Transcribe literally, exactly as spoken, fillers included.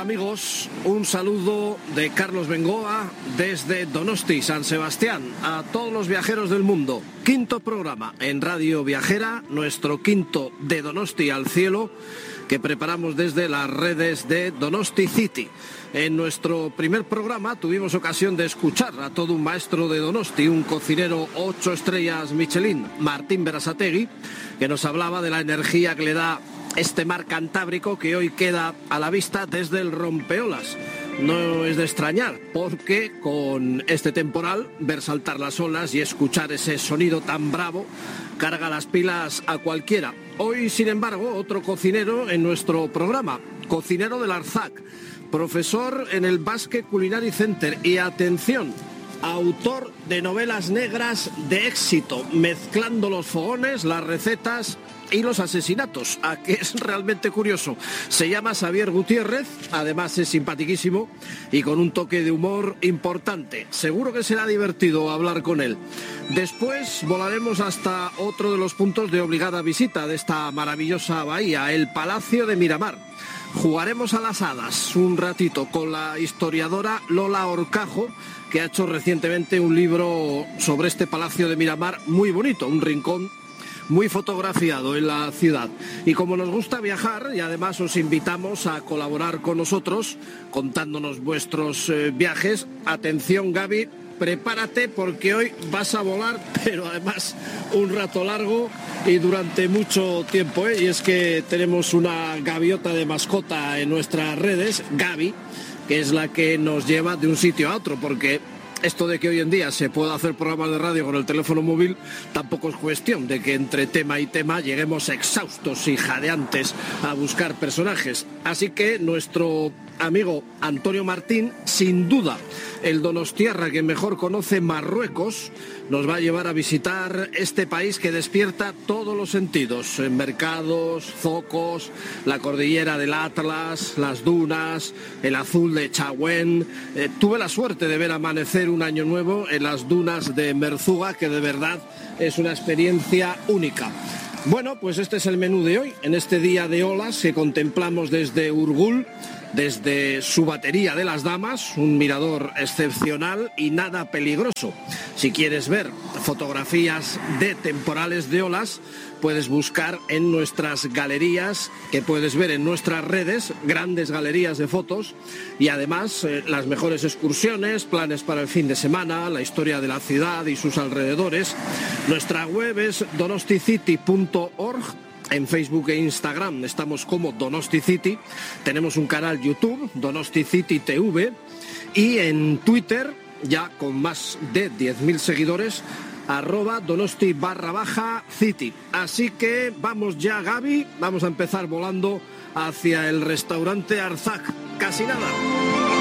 Amigos, un saludo de Carlos Bengoa desde Donosti, San Sebastián, a todos los viajeros del mundo. Quinto programa en Radio Viajera, nuestro quinto de Donosti al cielo, que preparamos desde las redes de Donosti City. En nuestro primer programa tuvimos ocasión de escuchar a todo un maestro de Donosti, un cocinero ocho estrellas Michelin, Martín Berasategui, que nos hablaba de la energía que le da este mar Cantábrico que hoy queda a la vista desde el rompeolas. No es de extrañar, porque con este temporal, ver saltar las olas y escuchar ese sonido tan bravo carga las pilas a cualquiera. Hoy, sin embargo, otro cocinero en nuestro programa, cocinero del Arzac, profesor en el Basque Culinary Center y, atención, autor de novelas negras de éxito, mezclando los fogones, las recetas y los asesinatos, a que es realmente curioso. Se llama Xavier Gutiérrez, además es simpaticísimo y con un toque de humor importante. Seguro que será divertido hablar con él. Después volaremos hasta otro de los puntos de obligada visita de esta maravillosa bahía, el Palacio de Miramar. Jugaremos a las hadas un ratito con la historiadora Lola Horcajo, que ha hecho recientemente un libro sobre este Palacio de Miramar muy bonito, un rincón muy fotografiado en la ciudad. Y como nos gusta viajar, y además os invitamos a colaborar con nosotros contándonos vuestros eh, viajes, atención Gaby, prepárate porque hoy vas a volar, pero además un rato largo y durante mucho tiempo, ¿eh? Y es que tenemos una gaviota de mascota en nuestras redes, Gaby, que es la que nos lleva de un sitio a otro, porque esto de que hoy en día se pueda hacer programas de radio con el teléfono móvil tampoco es cuestión de que entre tema y tema lleguemos exhaustos y jadeantes a buscar personajes. Así que nuestro amigo Antonio Martín, sin duda el donostiarra que mejor conoce Marruecos, nos va a llevar a visitar este país que despierta todos los sentidos: mercados, zocos, la cordillera del Atlas, las dunas, el azul de Chauen. Eh, tuve la suerte de ver amanecer un año nuevo en las dunas de Merzouga, que de verdad es una experiencia única. Bueno, pues este es el menú de hoy, en este día de olas que contemplamos desde Urgul, desde su batería de las damas, un mirador excepcional y nada peligroso. Si quieres ver fotografías de temporales de olas, puedes buscar en nuestras galerías, que puedes ver en nuestras redes, grandes galerías de fotos, y además eh, las mejores excursiones, planes para el fin de semana, la historia de la ciudad y sus alrededores. Nuestra web es donosticity punto org. En Facebook e Instagram estamos como Donosti City. Tenemos un canal YouTube, Donosti City T V, y en Twitter, ya con más de diez mil seguidores, arroba Donosti barra baja City. Así que vamos ya, Gaby, vamos a empezar volando hacia el restaurante Arzac. Casi nada.